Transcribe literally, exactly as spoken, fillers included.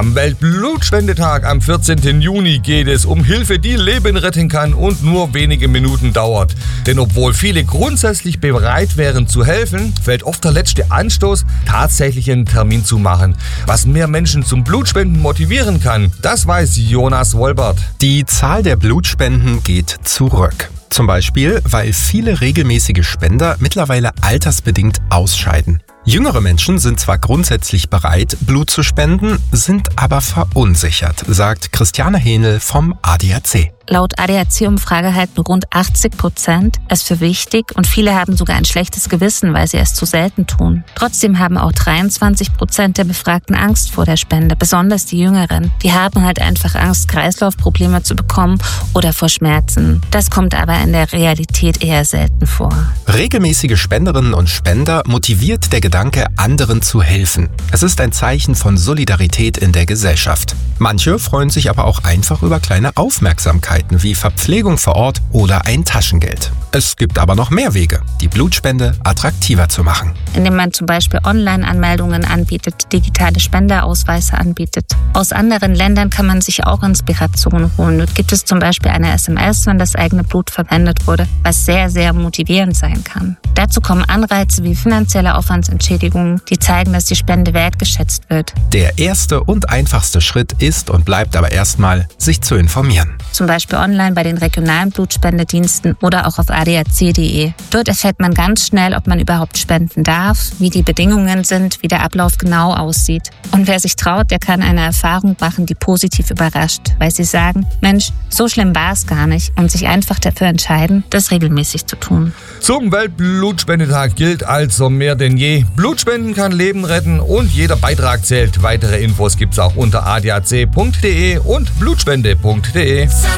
Am Weltblutspendetag am vierzehnten Juni geht es um Hilfe, die Leben retten kann und nur wenige Minuten dauert. Denn obwohl viele grundsätzlich bereit wären zu helfen, fällt oft der letzte Anstoß, tatsächlich einen Termin zu machen. Was mehr Menschen zum Blutspenden motivieren kann, das weiß Jonas Wolbert. Die Zahl der Blutspenden geht zurück. Zum Beispiel, weil viele regelmäßige Spender mittlerweile altersbedingt ausscheiden. Jüngere Menschen sind zwar grundsätzlich bereit, Blut zu spenden, sind aber verunsichert, sagt Christiane Hähnel vom A D A C. Laut A D A C-Umfrage halten rund achtzig Prozent es für wichtig und viele haben sogar ein schlechtes Gewissen, weil sie es zu selten tun. Trotzdem haben auch dreiundzwanzig Prozent der Befragten Angst vor der Spende, besonders die Jüngeren. Die haben halt einfach Angst, Kreislaufprobleme zu bekommen oder vor Schmerzen. Das kommt aber in der Realität eher selten vor. Regelmäßige Spenderinnen und Spender motiviert der Gedanke, anderen zu helfen. Es ist ein Zeichen von Solidarität in der Gesellschaft. Manche freuen sich aber auch einfach über kleine Aufmerksamkeit wie Verpflegung vor Ort oder ein Taschengeld. Es gibt aber noch mehr Wege, die Blutspende attraktiver zu machen. Indem man zum Beispiel Online-Anmeldungen anbietet, digitale Spenderausweise anbietet. Aus anderen Ländern kann man sich auch Inspiration holen. Dort gibt es zum Beispiel eine S M S, wenn das eigene Blut verwendet wurde, was sehr, sehr motivierend sein kann. Dazu kommen Anreize wie finanzielle Aufwandsentschädigungen, die zeigen, dass die Spende wertgeschätzt wird. Der erste und einfachste Schritt ist und bleibt aber erstmal, sich zu informieren. Zum Beispiel online bei den regionalen Blutspendediensten oder auch auf a d a c punkt d e. Dort erfährt man ganz schnell, ob man überhaupt spenden darf, wie die Bedingungen sind, wie der Ablauf genau aussieht. Und wer sich traut, der kann eine Erfahrung machen, die positiv überrascht, weil sie sagen, Mensch, so schlimm war es gar nicht und sich einfach dafür entscheiden, das regelmäßig zu tun. Zum Weltblutspendetag gilt also mehr denn je: Blutspenden kann Leben retten und jeder Beitrag zählt. Weitere Infos gibt's auch unter a d a c punkt d e und blutspende punkt d e.